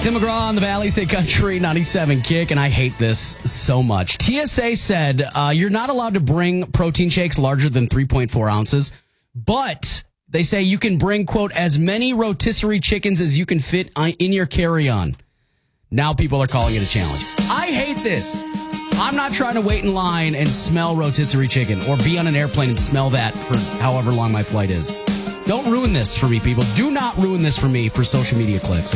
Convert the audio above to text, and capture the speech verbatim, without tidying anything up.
Tim McGraw on the Valley State Country ninety-seven Kick, and I hate this so much. T S A said uh, you're not allowed to bring protein shakes larger than three point four ounces, but they say you can bring, quote, as many rotisserie chickens as you can fit in your carry-on. Now people are calling it a challenge. I hate this. I'm not trying to wait in line and smell rotisserie chicken or be on an airplane and smell that for however long my flight is. Don't ruin this for me, people. Do not ruin this for me for social media clicks.